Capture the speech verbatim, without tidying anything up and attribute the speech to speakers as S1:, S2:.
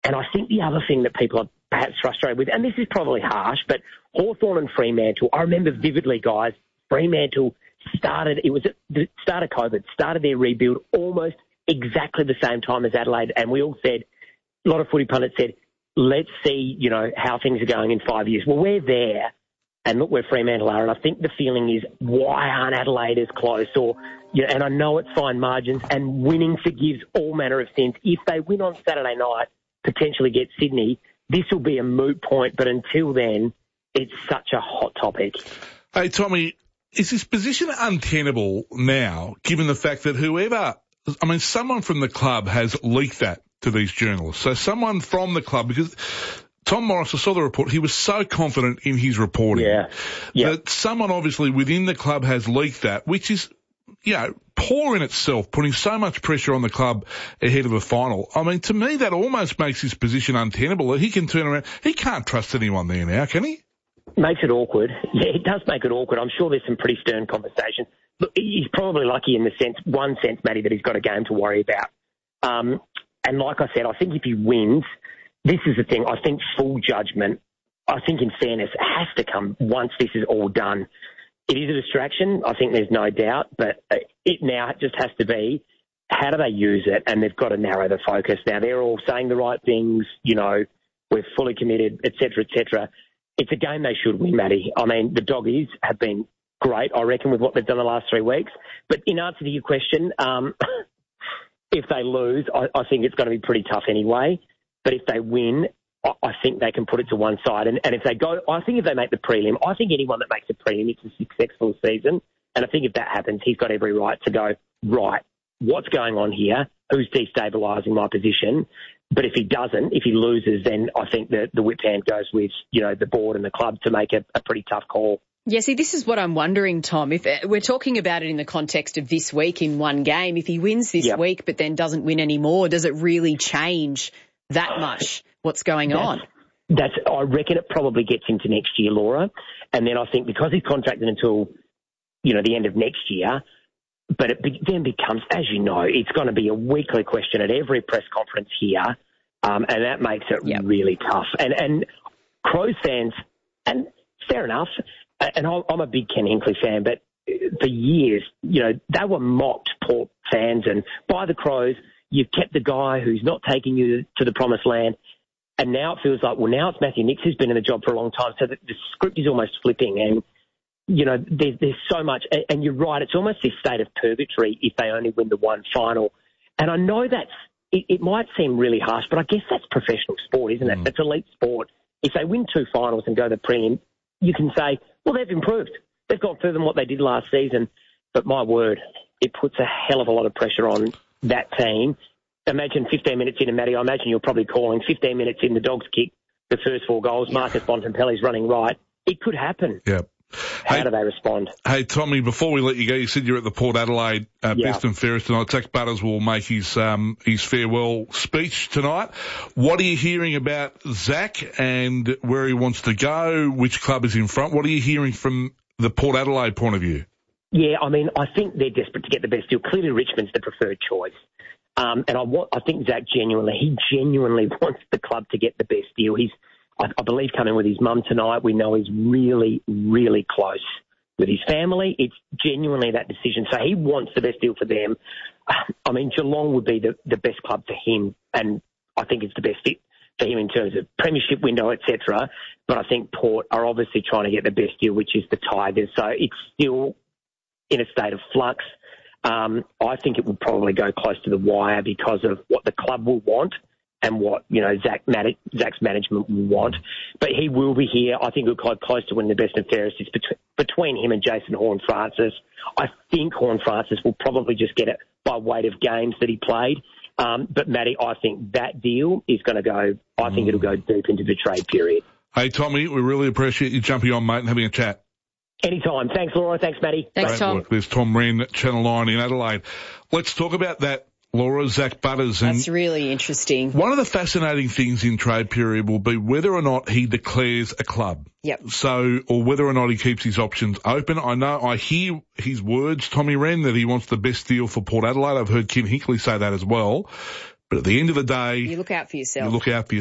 S1: And I think the other thing that people are perhaps frustrated with, and this is probably harsh, but Hawthorn and Fremantle, I remember vividly, guys, Fremantle started, it was at the start of COVID, started their rebuild almost exactly the same time as Adelaide, and we all said, a lot of footy pundits said, let's see, you know, how things are going in five years. Well, we're there, and look where Fremantle are, and I think the feeling is, why aren't Adelaide as close? Or, you know, and I know it's fine margins, and winning forgives all manner of sins. If they win on Saturday night, potentially get Sydney, this will be a moot point, but until then, it's such a hot topic.
S2: Hey, Tommy, is this position untenable now, given the fact that whoever, I mean, someone from the club has leaked that to these journalists. So someone from the club, because Tom Morris, I saw the report, he was so confident in his reporting.
S1: Yeah. Yep.
S2: That someone obviously within the club has leaked that, which is, you know, poor in itself, putting so much pressure on the club ahead of a final. I mean, to me, that almost makes his position untenable. He can turn around. He can't trust anyone there now, can he?
S1: Makes it awkward. Yeah, it does make it awkward. I'm sure there's some pretty stern conversations. Look, he's probably lucky in the sense, one sense, Matty, that he's got a game to worry about. Um, and like I said, I think if he wins, this is the thing. I think full judgment, I think in fairness, has to come once this is all done. It is a distraction. I think there's no doubt, but it now just has to be, how do they use it? And they've got to narrow the focus. Now, they're all saying the right things, you know, we're fully committed, et cetera, et cetera. It's a game they should win, Matty. I mean, the Doggies have been great, I reckon, with what they've done the last three weeks. But in answer to your question, um, if they lose, I, I think it's going to be pretty tough anyway. But if they win, I, I think they can put it to one side. And, and if they go, I think if they make the prelim, I think anyone that makes a prelim, it's a successful season. And I think if that happens, he's got every right to go, right, what's going on here? Who's destabilising my position? But if he doesn't, if he loses, then I think that the whip hand goes with, you know, the board and the club to make a, a pretty tough call.
S3: Yeah, see, this is what I'm wondering, Tom. If we're talking about it in the context of this week in one game, if he wins this yep. week but then doesn't win anymore, does it really change that much what's going
S1: that's,
S3: on?
S1: That's, I reckon it probably gets into next year, Laura. And then I think because he's contracted until, you know, the end of next year, but it be, then becomes, as you know, it's going to be a weekly question at every press conference here, um, and that makes it yep. really tough. And, and Crows fans, and fair enough, and I'm a big Ken Hinkley fan, but for years, you know, they were mocked, Port fans, and by the Crows, you've kept the guy who's not taking you to the promised land. And now it feels like, well, now it's Matthew Nicks who's been in the job for a long time, so the, the script is almost flipping. And, you know, there's, there's so much. And you're right, it's almost this state of purgatory if they only win the one final. And I know that's, it, it might seem really harsh, but I guess that's professional sport, isn't it? Mm. It's elite sport. If they win two finals and go to the prelim, you can say, well, they've improved. They've gone further than what they did last season. But my word, it puts a hell of a lot of pressure on that team. Imagine fifteen minutes in, and Matty, I imagine you're probably calling fifteen minutes in, the Dogs kick the first four goals. Yeah. Marcus Bontempelli's running right. It could happen.
S2: Yeah.
S1: How
S2: hey,
S1: do they respond?
S2: Hey, Tommy, before we let you go, you said you're at the Port Adelaide uh,
S1: yeah.
S2: Best and Fairest tonight. Zach Butters will make his um, his farewell speech tonight. What are you hearing about Zach and where he wants to go? Which club is in front? What are you hearing from the Port Adelaide point of view?
S1: Yeah, I mean, I think they're desperate to get the best deal. Clearly, Richmond's the preferred choice. Um, and I want, I think Zach genuinely, he genuinely wants the club to get the best deal. He's, I, I believe, coming with his mum tonight. We know he's really, really close with his family. It's genuinely that decision. So he wants the best deal for them. I mean, Geelong would be the, the best club for him, and I think it's the best fit for him in terms of premiership window, et cetera. But I think Port are obviously trying to get the best deal, which is the Tigers. So it's still in a state of flux. Um, I think it will probably go close to the wire because of what the club will want and what, you know, Zach Mad- Zach's management will want. But he will be here. I think it'll go close to winning the best and fairest. It's between, between him and Jason Horne-Francis. I think Horne-Francis will probably just get it by weight of games that he played. Um, but, Matty, I think that deal is going to go, I think mm. it'll go deep into the trade period.
S2: Hey, Tommy, we really appreciate you jumping on, mate, and having a chat.
S1: Anytime. Thanks, Laura. Thanks, Matty.
S3: Thanks,
S2: Great
S3: Tom.
S2: work. There's Tom Wren, Channel nine in Adelaide. Let's talk about that, Laura, Zach Butters. And
S3: that's really interesting.
S2: One of the fascinating things in trade period will be whether or not he declares a club.
S3: Yep.
S2: So, or whether or not he keeps his options open. I know, I hear his words, Tommy Wren, that he wants the best deal for Port Adelaide. I've heard Ken Hinkley say that as well. But at the end of the day,
S3: you look out for yourself.
S2: You look out for yourself.